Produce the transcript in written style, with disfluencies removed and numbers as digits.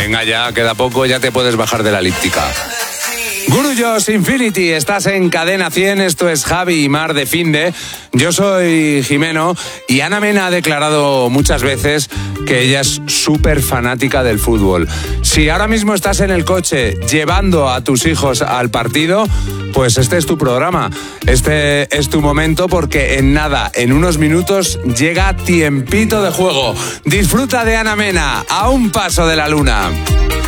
Venga ya, queda poco, ya te puedes bajar de la elíptica. Guru Josh Infinity, estás en Cadena 100, esto es Javi y Mar de Finde. Yo soy Jimeno y Ana Mena ha declarado muchas veces que ella es súper fanática del fútbol. Si ahora mismo estás en el coche llevando a tus hijos al partido, pues este es tu programa, este es tu momento, porque en nada, en unos minutos llega Tiempito de Juego. Disfruta de Ana Mena, a un paso de la luna.